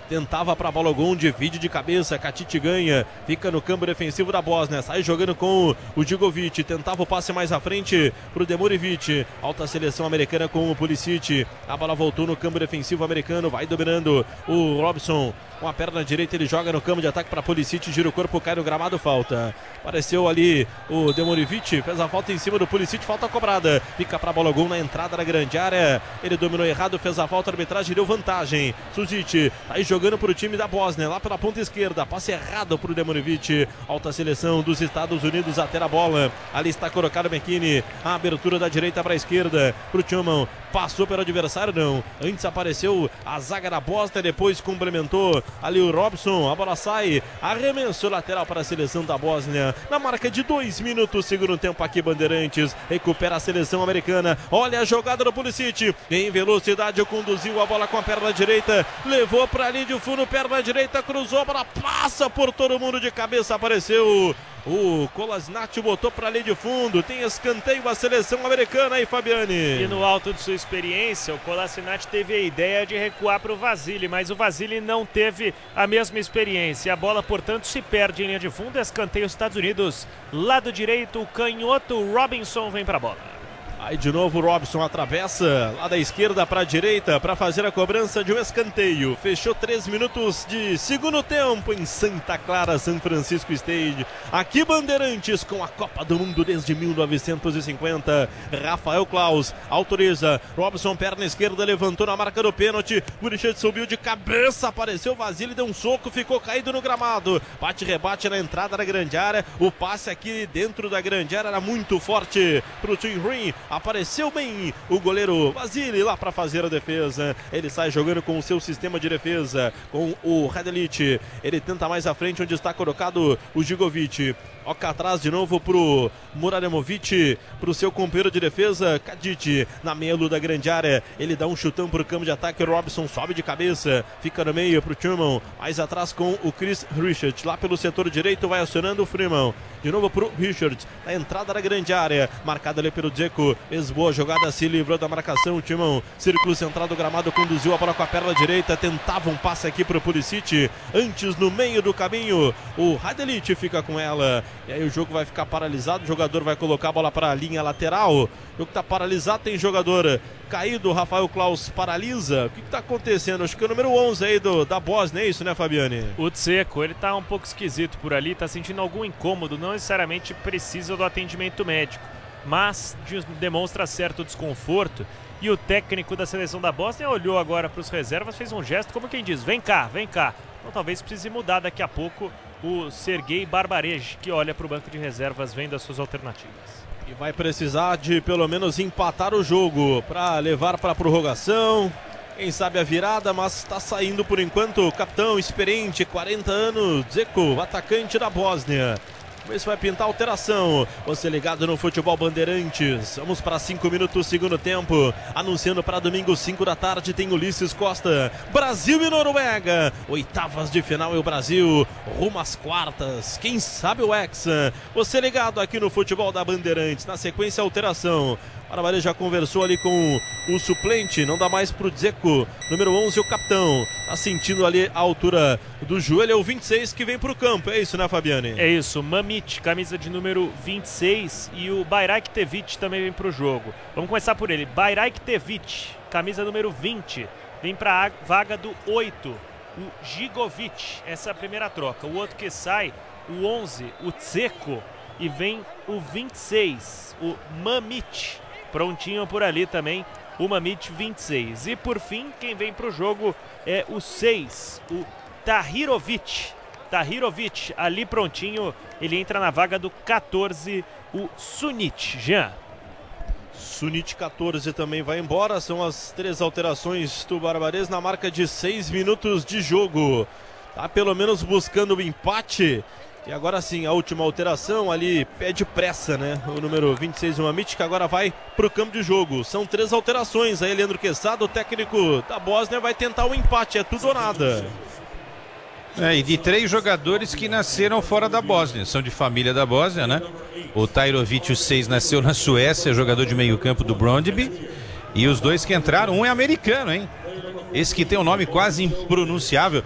tentava para Balogun, divide de cabeça, Katic ganha, fica no campo defensivo da Bósnia, sai jogando com o Djigovic, tentava o passe mais à frente pro Demurivic, alta seleção americana com o Pulisic, a bola voltou no campo defensivo americano, vai dominando o Robson, com a perna direita ele joga no campo de ataque para Pulisic, gira o corpo, cai no gramado, falta. Apareceu ali o Demurivic, fez a falta em cima do Pulisic, falta cobrada, fica para Balogun na entrada da grande área, ele dominou errado, fez a falta, a arbitragem deu vantagem. Suzic, aí jogando para o time da Bósnia, lá pela ponta esquerda, passe errado para o Demurivic, alta seleção dos Estados Unidos a ter a bola, ali está colocado o McKinney, a abertura da direita para a esquerda, para o Tillman, passou pelo adversário, não, antes apareceu a zaga da Bósnia, depois complementou ali o Robson, a bola sai, arremesso lateral para a seleção da Bósnia, na marca de 2 minutos, segundo tempo aqui Bandeirantes, recupera a seleção americana, olha a jogada do Pulisic, em velocidade conduziu a bola com a perna direita, levou para ali de fundo, perna direita, cruzou, a bola passa por todo mundo de cabeça, apareceu o Kolasinac, botou para ali de fundo, tem escanteio a seleção americana aí, Fabiane. E no alto de sua experiência, o Kolasinac teve a ideia de recuar para o Vasily, mas o Vasily não teve a mesma experiência. A bola, portanto, se perde em linha de fundo, escanteio Estados Unidos, lado direito, o canhoto Robinson vem para a bola. Aí de novo o Robson atravessa lá da esquerda para a direita para fazer a cobrança de um escanteio. Fechou 3 minutos de segundo tempo em Santa Clara, São Francisco State. Aqui Bandeirantes com a Copa do Mundo desde 1950. Rafael Claus autoriza. Robson, perna esquerda, levantou na marca do pênalti. Gurichete subiu de cabeça, apareceu o Vasily, deu um soco, ficou caído no gramado. Bate-rebate na entrada da grande área. O passe aqui dentro da grande área era muito forte para o Tim Green. Apareceu bem o goleiro Vasily lá para fazer a defesa. Ele sai jogando com o seu sistema de defesa, com o Radelic. Ele tenta mais à frente onde está colocado o Djigovic. Oca atrás de novo pro Muraremovic, pro seu companheiro de defesa, Katic, na meia da grande área. Ele dá um chutão pro campo de ataque. O Robson sobe de cabeça, fica no meio pro Tillman. Mais atrás com o Chris Richards. Lá pelo setor direito vai acionando o Freeman. De novo pro Richards, na entrada da grande área. Marcado ali pelo Dzeko. Fez boa jogada, se livrou da marcação. O Tillman, círculo central do gramado, conduziu a bola com a perna direita. Tentava um passe aqui pro Pulisic. Antes, no meio do caminho, o Radelic fica com ela. E aí o jogo vai ficar paralisado, o jogador vai colocar a bola para a linha lateral. O jogo está paralisado, tem jogador caído, Rafael Claus paralisa. O que está acontecendo? Acho que é o número 11 aí da Bósnia, é isso, né, Fabiane? O Dzeko, ele tá um pouco esquisito por ali, tá sentindo algum incômodo, não necessariamente precisa do atendimento médico, mas demonstra certo desconforto. E o técnico da seleção da Bósnia olhou agora para os reservas, fez um gesto como quem diz, vem cá, vem cá. Então talvez precise mudar daqui a pouco o Sergei Barbarej, que olha para o banco de reservas vendo as suas alternativas. E vai precisar de pelo menos empatar o jogo para levar para a prorrogação. Quem sabe a virada, mas está saindo por enquanto o capitão experiente, 40 anos, Dzeko, atacante da Bósnia. Vamos ver se vai pintar alteração. Você ligado no Futebol Bandeirantes. Vamos para 5 minutos, segundo tempo. Anunciando para domingo, 5 da tarde, tem Ulisses Costa. Brasil e Noruega. Oitavas de final e o Brasil rumo às quartas. Quem sabe o Hexa. Você ligado aqui no Futebol da Bandeirantes. Na sequência, alteração. Barbarej já conversou ali com o suplente, não dá mais pro Dzeko, número 11, o capitão, tá sentindo ali a altura do joelho, é o 26 que vem pro campo, é isso, né, Fabiane? É isso, Mamić, camisa de número 26, e o Bayraktevic também vem pro jogo. Vamos começar por ele, Bayraktevic, camisa número 20, vem pra vaga do 8, o Djigovic, essa é a primeira troca. O outro que sai, o 11, o Dzeko, e vem o 26, o Mamić. Prontinho por ali também, o Mamić 26. E por fim, quem vem para o jogo é o 6, o Tahirovic. Tahirovic, ali prontinho, ele entra na vaga do 14, o Sunic. Jean. Sunic 14 também vai embora, são as 3 alterações do Barbares na marca de 6 minutos de jogo. Tá pelo menos buscando o empate. E agora sim, a última alteração ali, pede pressa, né? O número 26, o Mamić, que agora vai pro campo de jogo. São 3 alterações. Aí, Leandro Quesada, o técnico da Bósnia, vai tentar o empate. É tudo ou nada. E de 3 jogadores que nasceram fora da Bósnia. São de família da Bósnia, né? O Tahirovic, o 6, nasceu na Suécia, jogador de meio campo do Brondby. E os 2 que entraram, um é americano, hein? Esse que tem um nome quase impronunciável.